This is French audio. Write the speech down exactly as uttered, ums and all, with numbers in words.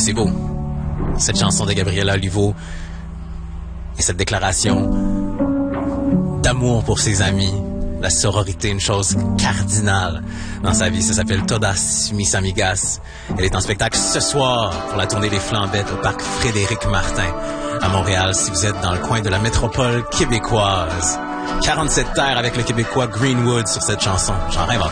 c'est beau. Cette chanson de Gabriela Olivo et cette déclaration d'amour pour ses amis, la sororité, une chose cardinale dans sa vie. Ça s'appelle Todas mis amigas. Elle est en spectacle ce soir pour la tournée des Flambettes au parc Frédéric-Martin à Montréal, si vous êtes dans le coin de la métropole québécoise. quarante-sept terres avec le Québécois Greenwood sur cette chanson. J'en rêve encore.